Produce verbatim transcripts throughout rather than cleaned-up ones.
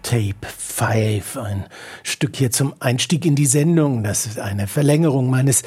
Tape fünf, ein Stück hier zum Einstieg in die Sendung, das eine Verlängerung meines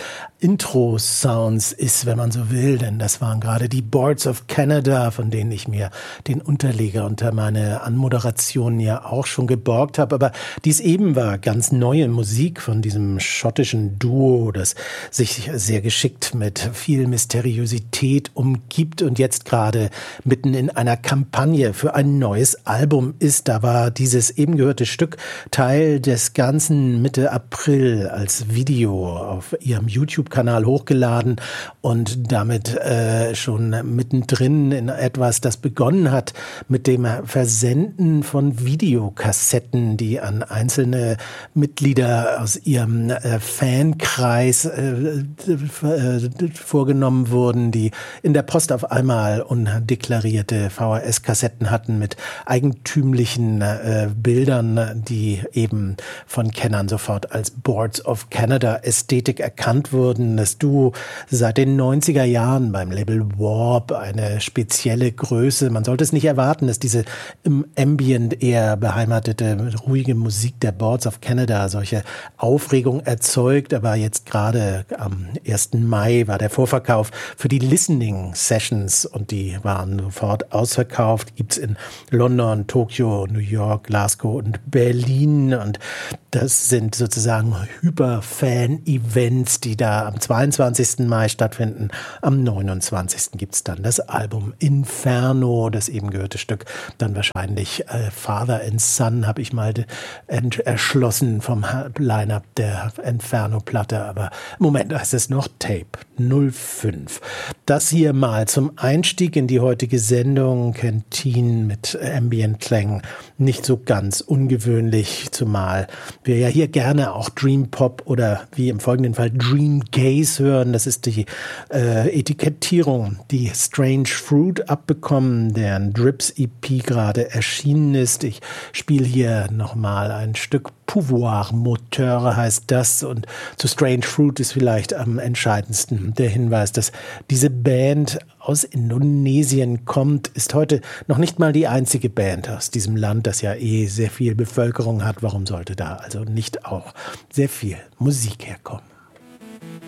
Intro-Sounds ist, wenn man so will, denn das waren gerade die Boards of Canada, von denen ich mir den Unterleger unter meine Anmoderation ja auch schon geborgt habe, aber dies eben war ganz neue Musik von diesem schottischen Duo, das sich sehr geschickt mit viel Mysteriosität umgibt und jetzt gerade mitten in einer Kampagne für ein neues Album ist. Da war dieses eben gehörte Stück Teil des Ganzen Mitte April als Video auf ihrem YouTube-Kanal hochgeladen und damit äh, schon mittendrin in etwas, das begonnen hat mit dem Versenden von Videokassetten, die an einzelne Mitglieder aus ihrem äh, Fankreis äh, äh, vorgenommen wurden, die in der Post auf einmal undeklarierte V H S-Kassetten hatten mit eigentümlichen äh, Bildern, die eben von Kennern sofort als Boards of Canada Ästhetik erkannt wurden. Das Duo seit den neunziger Jahren beim Label Warp eine spezielle Größe. Man sollte es nicht erwarten, dass diese im Ambient eher beheimatete, ruhige Musik der Boards of Canada solche Aufregung erzeugt. Aber jetzt gerade am ersten Mai war der Vorverkauf für die Listening Sessions und die waren sofort ausverkauft. Gibt's in London, Tokio, New York, Glasgow und Berlin und das sind sozusagen Hyper-Fan-Events, die da am zweiundzwanzigsten Mai stattfinden. Am neunundzwanzigsten gibt's dann das Album Inferno, das eben gehörte Stück. Dann wahrscheinlich äh, Father and Son habe ich mal ent- erschlossen vom Line-Up der Inferno-Platte. Aber im Moment heißt es noch Tape null fünf. Das hier mal zum Einstieg in die heutige Sendung. Canteen mit Ambient-Klängen. Nicht so ganz ungewöhnlich, zumal wir ja hier gerne auch Dream Pop oder wie im folgenden Fall Dream Gaze hören. Das ist die äh, Etikettierung, die Strange Fruit abbekommen, deren Drips E P gerade erschienen ist. Ich spiele hier nochmal ein Stück. Pouvoir Moteur heißt das und zu Strange Fruit ist vielleicht am entscheidendsten der Hinweis, dass diese Band aus Indonesien kommt, ist heute noch nicht mal die einzige Band aus diesem Land, das ja eh sehr viel Bevölkerung hat. Warum sollte da also nicht auch sehr viel Musik herkommen?